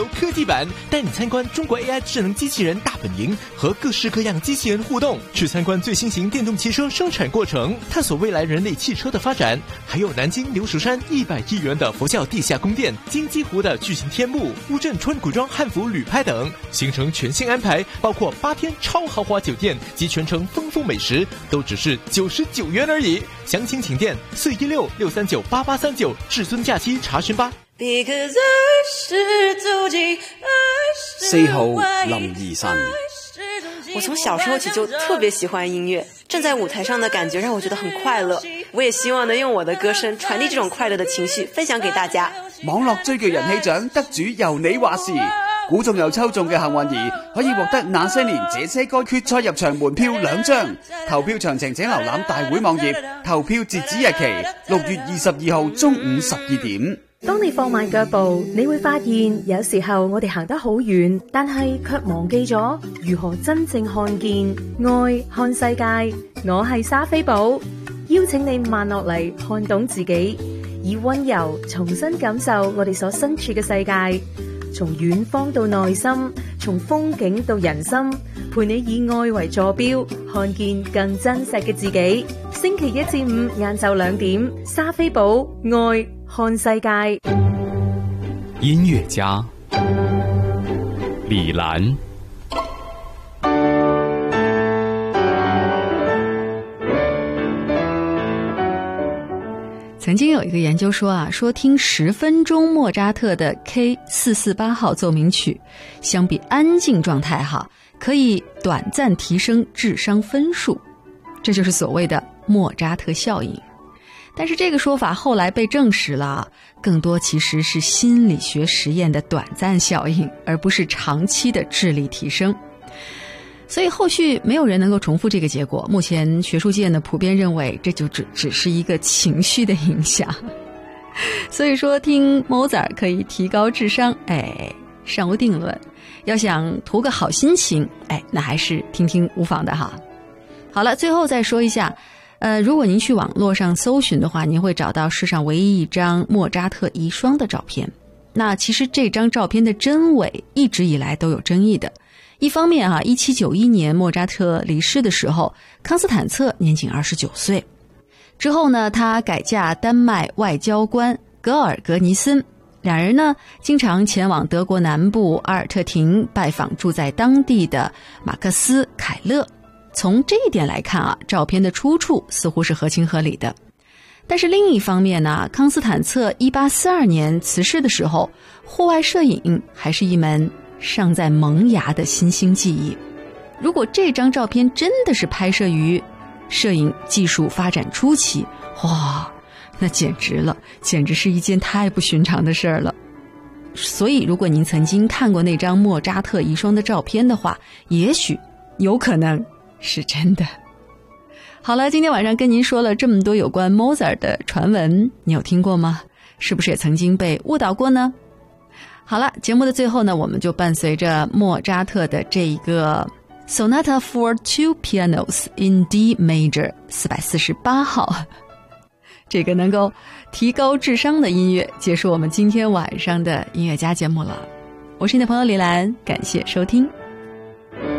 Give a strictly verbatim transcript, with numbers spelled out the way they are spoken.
科技版带你参观中国 A I 智能机器人大本营和各式各样机器人互动，去参观最新型电动汽车生产过程，探索未来人类汽车的发展。还有南京牛首山一百亿元的佛教地下宫殿、金鸡湖的巨型天幕、乌镇川古装汉服旅拍等，行程全新安排，包括八天超豪华酒店及全程丰富美食，都只是九十九元而已。详情请电四一六六三九八八三九至尊假期查询吧。 四號林怡晨。 我從小時候起就特別喜歡音樂，站在舞台上的感覺讓我覺得很快樂。我也希望能用我的歌聲傳遞這種快樂的情緒，分享給大家。 網絡追劇人氣獎得主由你話事，估中又抽中嘅幸運兒可以獲得那些年這些歌決賽入場門票兩張。投票詳情請瀏覽大會網頁，投票截止日期六月二十二號中午十二點。 當你放慢腳步，你會發現有時候我哋行得好遠，但係卻忘記咗如何真正看見愛看世界。我係莎菲寶，邀請你慢落嚟，看懂自己，以溫柔重新感受我哋所身處嘅世界，從遠方到內心，從風景到人心，陪你以愛為坐標，看見更真實嘅自己。星期一至五晏晝兩點，莎菲寶愛看世界。 音樂家李蘭。 曾经有一个研究说啊，说听十分钟莫扎特的 K 四四八号奏鸣曲，相比安静状态哈，可以短暂提升智商分数，这就是所谓的莫扎特效应。但是这个说法后来被证实了，更多其实是心理学实验的短暂效应，而不是长期的智力提升。所以后续没有人能够重复这个结果，目前学术界呢普遍认为这就只只是一个情绪的影响。所以说听 Mozart 可以提高智商，哎，尚无定论。要想图个好心情，哎，那还是听听无妨的哈。好了，最后再说一下，呃，如果您去网络上搜寻的话，您会找到世上唯一一张莫扎特遗孀的照片。那其实这张照片的真伪一直以来都有争议的。一方面啊，一七九一年莫扎特离世的时候，康斯坦策年仅二十九岁。之后呢，他改嫁丹麦外交官格尔格尼森，两人呢经常前往德国南部阿尔特廷拜访住在当地的马克思凯勒。从这一点来看啊，照片的出处似乎是合情合理的。但是另一方面呢，康斯坦策一八四二年辞世的时候，户外摄影还是一门尚在萌芽的新兴技艺。如果这张照片真的是拍摄于摄影技术发展初期，哇，那简直了，简直是一件太不寻常的事儿了。所以如果您曾经看过那张莫扎特遗孀的照片的话，也许有可能是真的。好了，今天晚上跟您说了这么多有关 Mozart 的传闻，你有听过吗？是不是也曾经被误导过呢？好了，节目的最后呢，我们就伴随着莫扎特的这一个 Sonata for Two Pianos in D Major 四百四十八号，这个能够提高智商的音乐，结束我们今天晚上的音乐家节目了。我是你的朋友李兰，感谢收听。